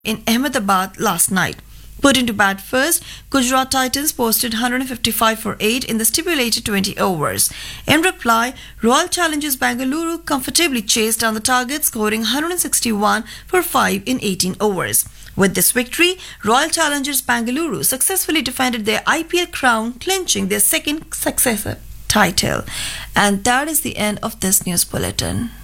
in Ahmedabad last night. Put into bat first, Gujarat Titans posted 155 for 8 in the stipulated 20 overs. In reply, Royal Challengers Bengaluru comfortably chased down the target, scoring 161 for 5 in 18 overs. With this victory, Royal Challengers Bengaluru successfully defended their IPL crown, clinching their second successive title. And that is the end of this news bulletin.